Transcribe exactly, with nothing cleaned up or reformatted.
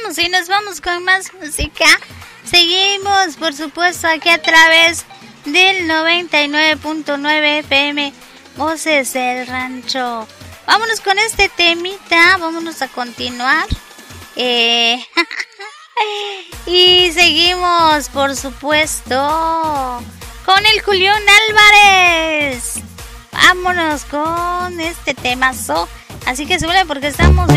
vamos y nos vamos con más música. Seguimos, por supuesto, aquí a través del noventa y nueve punto nueve F M, Voces del Rancho. Vámonos con este temita, vámonos a continuar. Eh, y seguimos, por supuesto, con el Julián Álvarez. Vámonos con este temazo. Así que súbele porque estamos